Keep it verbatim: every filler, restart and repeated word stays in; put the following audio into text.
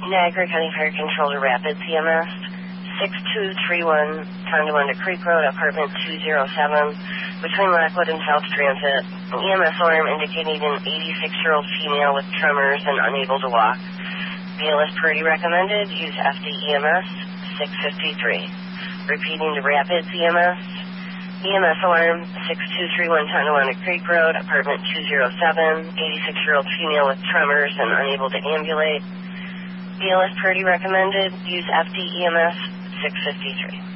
Niagara County Fire Control to Rapids E M S, six two three one Tonawanda Creek Road, apartment two oh seven, between Lockwood and South Transit. An E M S alarm indicating an eighty-six-year-old female with tremors and unable to walk. B L S Purdy recommended, use F D E M S six fifty-three. Repeating to Rapids E M S, E M S alarm six two three one Tonawanda Creek Road, apartment two oh seven, eighty-six-year-old female with tremors and unable to ambulate. B L S Purdy recommended, use F D E M S six fifty-three.